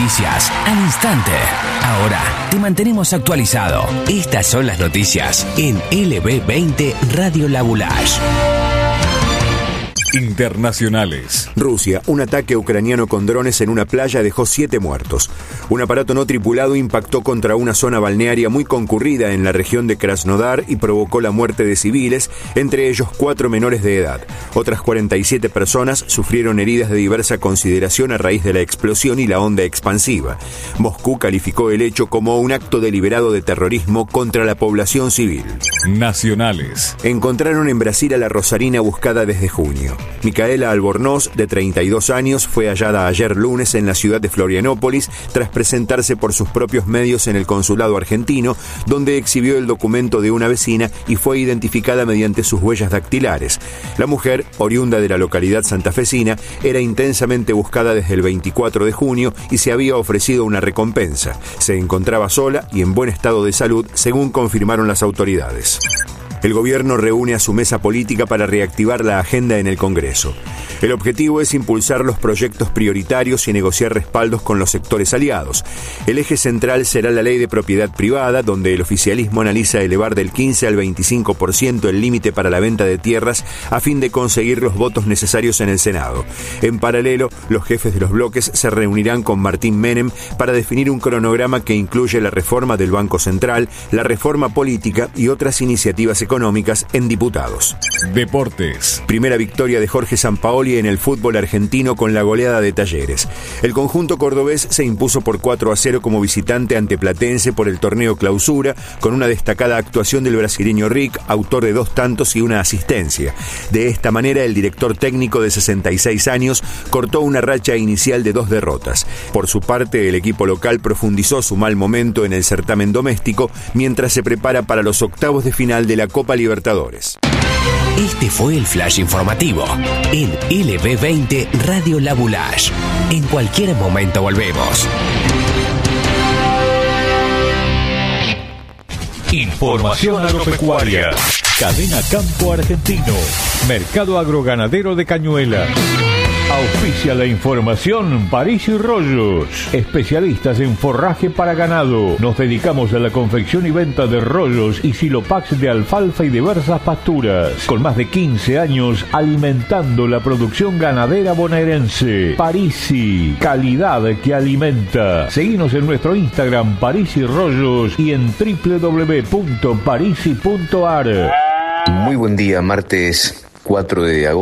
noticias al instante. Ahora te mantenemos actualizado. Estas son las noticias en LB20 Radio Labulash. Internacionales. Rusia, un ataque ucraniano con drones en una playa dejó 7 muertos. Un aparato no tripulado impactó contra una zona balnearia muy concurrida en la región de Krasnodar y provocó la muerte de civiles, entre ellos 4 menores de edad. Otras 47 personas sufrieron heridas de diversa consideración a raíz de la explosión y la onda expansiva. Moscú calificó el hecho como un acto deliberado de terrorismo contra la población civil. Nacionales. Encontraron en Brasil a la rosarina buscada desde junio. Micaela Albornoz, de 32 años, fue hallada ayer lunes en la ciudad de Florianópolis tras presentarse por sus propios medios en el consulado argentino, donde exhibió el documento de una vecina y fue identificada mediante sus huellas dactilares. La mujer, oriunda de la localidad santafesina, era intensamente buscada desde el 24 de junio y se había ofrecido una recompensa. Se encontraba sola y en buen estado de salud, según confirmaron las autoridades. El gobierno reúne a su mesa política para reactivar la agenda en el Congreso. El objetivo es impulsar los proyectos prioritarios y negociar respaldos con los sectores aliados. El eje central será la ley de propiedad privada, donde el oficialismo analiza elevar del 15 al 25% el límite para la venta de tierras a fin de conseguir los votos necesarios en el Senado. En paralelo, los jefes de los bloques se reunirán con Martín Menem para definir un cronograma que incluye la reforma del Banco Central, la reforma política y otras iniciativas económicas en diputados. Deportes. Primera victoria de Jorge Sampaoli en el fútbol argentino con la goleada de Talleres. El conjunto cordobés se impuso por 4-0 como visitante ante Platense por el torneo Clausura, con una destacada actuación del brasileño Rick, autor de 2 tantos y una asistencia. De esta manera, el director técnico de 66 años cortó una racha inicial de 2 derrotas. Por su parte, el equipo local profundizó su mal momento en el certamen doméstico, mientras se prepara para los octavos de final de la Copa Libertadores. Este fue el flash informativo en LB20 Radio Labulash. En cualquier momento volvemos. Información agropecuaria. Cadena Campo Argentino. Mercado agroganadero de Cañuelas. Auspicia la información París y Rollos, especialistas en forraje para ganado. Nos dedicamos a la confección y venta de rollos y silopax de alfalfa y diversas pasturas. Con más de 15 años alimentando la producción ganadera bonaerense. Parisi, calidad que alimenta. Seguinos en nuestro Instagram París y Rollos y en www.parisi.ar. Muy buen día, martes 4 de agosto.